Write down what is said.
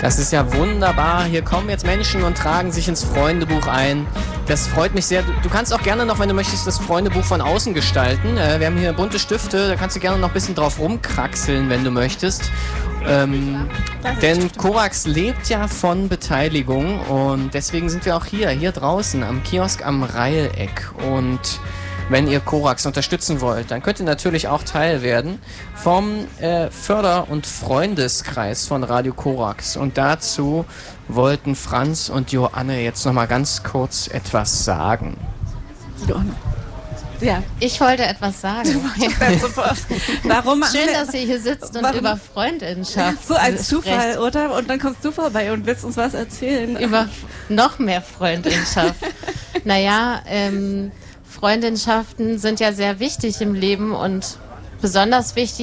Das ist ja wunderbar. Hier kommen jetzt Menschen und tragen sich ins Freundebuch ein. Das freut mich sehr. Du kannst auch gerne noch, wenn du möchtest, das Freundebuch von außen gestalten. Wir haben hier bunte Stifte, da kannst du gerne noch ein bisschen drauf rumkraxeln, wenn du möchtest. Denn Korax lebt ja von Beteiligung und deswegen sind wir auch hier draußen am Kiosk am Reileck. Und wenn ihr Korax unterstützen wollt, dann könnt ihr natürlich auch Teil werden vom Förder- und Freundeskreis von Radio Korax. Und dazu wollten Franz und Joanne jetzt nochmal ganz kurz etwas sagen. Joanne. Ja. Ich wollte etwas sagen. Warum Schön, dass ihr hier sitzt und über Freundinnenschaft so ein Zufall, sprecht. oder? Und dann kommst du vorbei und willst uns was erzählen. Über noch mehr Freundinnenschaft. Naja, Freundschaften sind ja sehr wichtig im Leben und besonders wichtig